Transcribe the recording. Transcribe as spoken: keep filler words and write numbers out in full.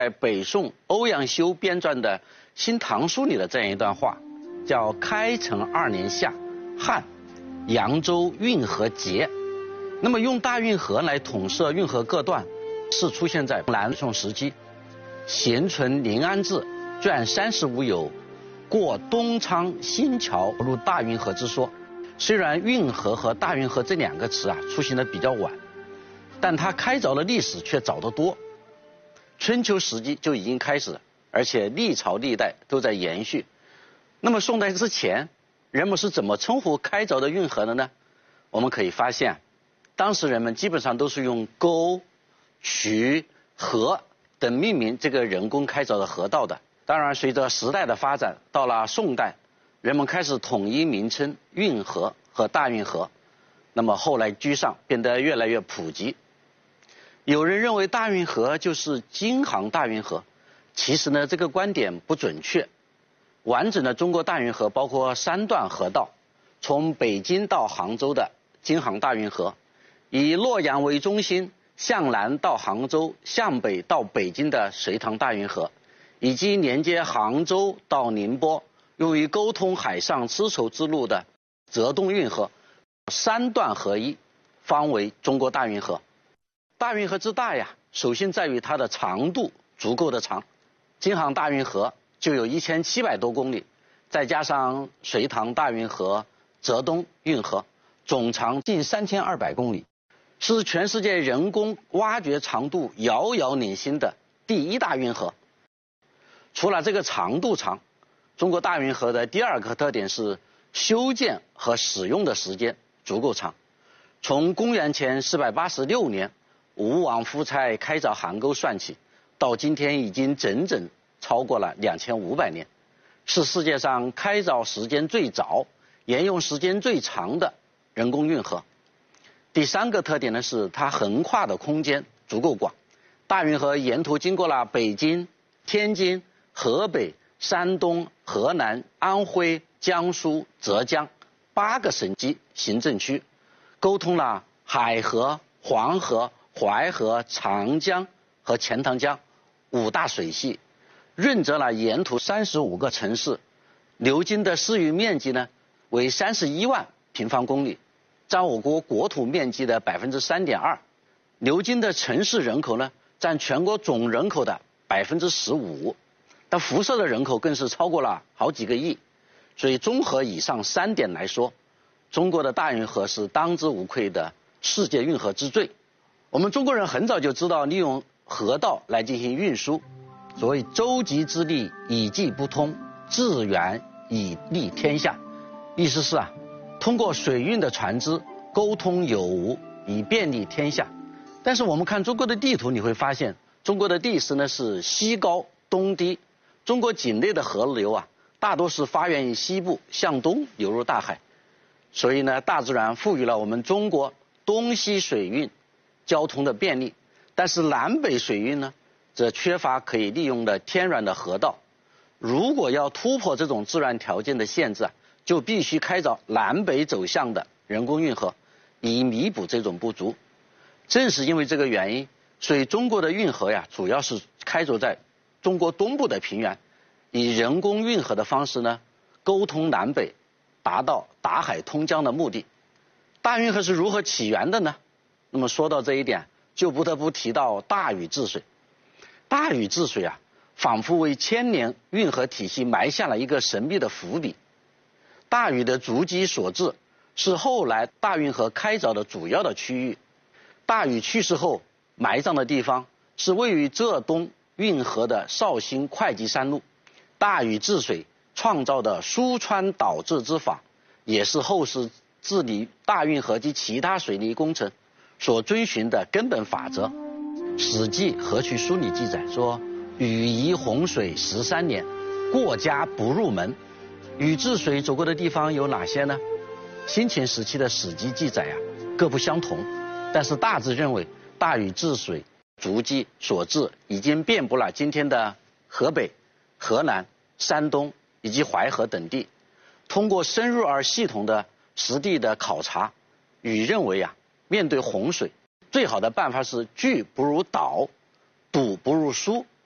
在北宋欧阳修编撰的《新唐书》里的这样一段话，叫开成二年夏，汉扬州运河竭。那么用大运河来统摄运河各段，是出现在南宋时期。咸淳临安志卷三十五有过东昌新桥入大运河之说。虽然运河和大运河这两个词啊出现的比较晚，但它开凿的历史却早得多。春秋时期就已经开始，而且历朝历代都在延续。那么宋代之前，人们是怎么称呼开凿的运河的呢？我们可以发现，当时人们基本上都是用沟、渠、河等命名这个人工开凿的河道的。当然，随着时代的发展，到了宋代，人们开始统一名称运河和大运河，那么后来居上，变得越来越普及。有人认为大运河就是京杭大运河，其实呢这个观点不准确。完整的中国大运河包括三段河道，从北京到杭州的京杭大运河，以洛阳为中心向南到杭州、向北到北京的隋唐大运河，以及连接杭州到宁波用于沟通海上丝绸之路的浙东运河，三段合一方为中国大运河。大运河之大呀，首先在于它的长度足够的长，京杭大运河就有一千七百多公里，再加上隋唐大运河、浙东运河，总长近三千二百公里，是全世界人工挖掘长度遥遥领先的第一大运河。除了这个长度长，中国大运河的第二个特点是修建和使用的时间足够长。从公元前四百八十六年吴王夫差开凿邗沟算起，到今天已经整整超过了两千五百年，是世界上开凿时间最早、沿用时间最长的人工运河。第三个特点呢是它横跨的空间足够广。大运河沿途经过了北京、天津、河北、山东、河南、安徽、江苏、浙江八个省级行政区，沟通了海河、黄河、淮河、长江和钱塘江五大水系，润泽了沿途三十五个城市，流经的市域面积呢为三十一万平方公里，占我国国土面积的百分之三点二，流经的城市人口呢占全国总人口的百分之十五，但辐射的人口更是超过了好几个亿。所以综合以上三点来说，中国的大运河是当之无愧的世界运河之最。我们中国人很早就知道利用河道来进行运输，所谓舟楫之利以济不通，致远以利天下。意思是啊，通过水运的船只沟通有无，以便利天下。但是我们看中国的地图，你会发现中国的地势呢是西高东低，中国境内的河流啊大多是发源于西部，向东流入大海。所以呢，大自然赋予了我们中国东西水运交通的便利，但是南北水运呢则缺乏可以利用的天然的河道。如果要突破这种自然条件的限制啊，就必须开凿南北走向的人工运河，以弥补这种不足。正是因为这个原因，所以中国的运河呀主要是开凿在中国东部的平原，以人工运河的方式呢沟通南北，达到打海通江的目的。大运河是如何起源的呢？那么说到这一点，就不得不提到大禹治水。大禹治水啊，仿佛为千年运河体系埋下了一个神秘的伏笔。大禹的足迹所至，是后来大运河开凿的主要的区域。大禹去世后埋葬的地方是位于浙东运河的绍兴会稽山路。大禹治水创造的疏川导治之法，也是后世治理大运河及其他水利工程所遵循的根本法则。《史记·河渠书》里记载说，禹夷洪水十三年，过家不入门。禹治水走过的地方有哪些呢？先秦时期的史记记载啊各不相同，但是大致认为大禹治水足迹所至已经遍布了今天的河北、河南、山东以及淮河等地。通过深入而系统的实地的考察，禹认为啊，面对洪水，最好的办法是拒不如导，堵不如疏。